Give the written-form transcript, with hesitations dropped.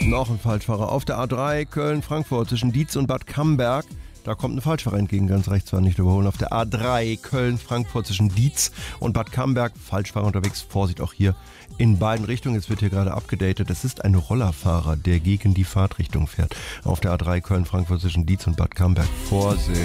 Noch ein Falschfahrer auf der A3 Köln-Frankfurt zwischen Dietz und Bad Camberg. Da kommt ein Falschfahrer entgegen, ganz rechts war nicht überholen. Auf der A3 Köln-Frankfurt zwischen Dietz und Bad Camberg. Falschfahrer unterwegs, Vorsicht auch hier in beiden Richtungen. Jetzt wird hier gerade abgedatet. Es ist ein Rollerfahrer, der gegen die Fahrtrichtung fährt. Auf der A3 Köln-Frankfurt zwischen Dietz und Bad Camberg. Vorsicht!